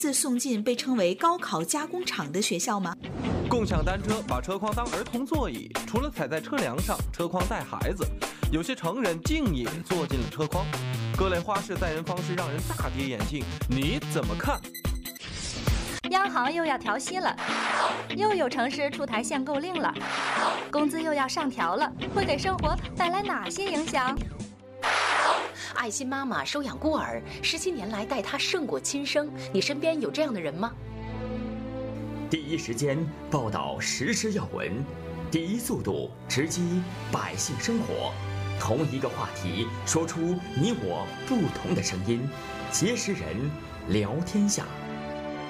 自送进被称为高考加工厂的学校吗？ 共享单车把车筐当儿童座椅，除了踩在车梁上，车筐带孩子，有些成人竟也坐进了车筐。各类花式载人方式让人大跌眼镜，你怎么看？ 央行又要调息了，又有城市出台限购令了，工资又要上调了，会给生活带来哪些影响？ 爱心妈妈收养孤儿，17年来待他胜过亲生，你身边有这样的人吗？ 第一时间报道时事要闻，第一速度直击百姓生活，同一个话题说出你我不同的声音，结识人，聊天下。